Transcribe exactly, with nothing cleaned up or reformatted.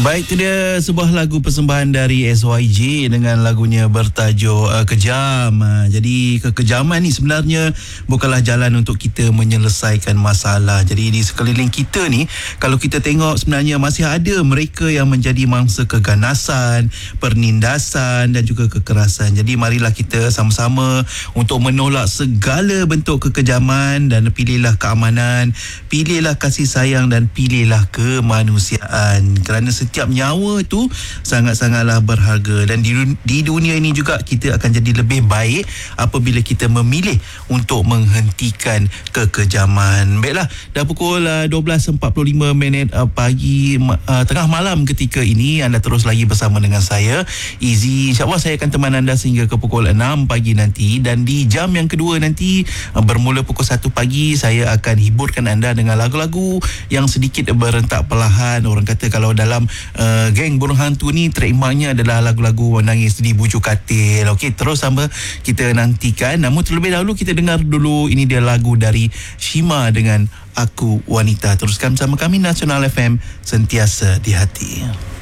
Baik, itu dia sebuah lagu persembahan dari S Y J dengan lagunya bertajuk uh, Kejam. Uh, jadi kekejaman ni sebenarnya bukanlah jalan untuk kita menyelesaikan masalah. Jadi di sekeliling kita ni, kalau kita tengok sebenarnya masih ada mereka yang menjadi mangsa keganasan, penindasan dan juga kekerasan. Jadi marilah kita sama-sama untuk menolak segala bentuk kekejaman dan pilihlah keamanan, pilihlah kasih sayang dan pilihlah kemanusiaan. Kerana setiap nyawa tu sangat-sangatlah berharga, dan di, di dunia ini juga kita akan jadi lebih baik apabila kita memilih untuk menghentikan kekejaman. Baiklah, dah pukul uh, dua belas empat puluh lima minit uh, pagi uh, tengah malam ketika ini anda terus lagi bersama dengan saya Izzy. InsyaAllah saya akan teman anda sehingga ke pukul enam pagi nanti, dan di jam yang kedua nanti uh, bermula pukul satu pagi saya akan hiburkan anda dengan lagu-lagu yang sedikit berentak perlahan. Orang kata kalau dalam Uh, geng burung hantu ni trademarknya adalah lagu-lagu menangis di bujuk katil. Okey, terus sama kita nantikan. Namun terlebih dahulu kita dengar dulu, ini dia lagu dari Shima dengan Aku Wanita. Teruskan bersama kami Nasional F M, sentiasa di hati.